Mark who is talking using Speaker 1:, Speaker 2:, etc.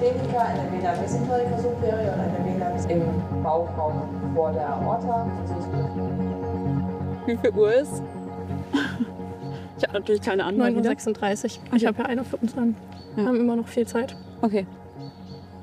Speaker 1: Plenica in der Vena mesenterica superior und in der Vena im Bauchraum vor der Aorta.
Speaker 2: Wie viel Uhr ist? Ich habe natürlich keine Ahnung.
Speaker 3: 9:36 Uhr. Ich habe ja 1:25 Uhr. Wir haben immer noch viel Zeit.
Speaker 2: Okay.